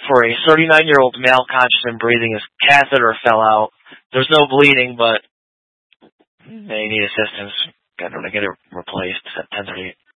for a 39-year-old male conscious and breathing. His catheter fell out. There's no bleeding, but they need assistance. Got to get it replaced at 10:30.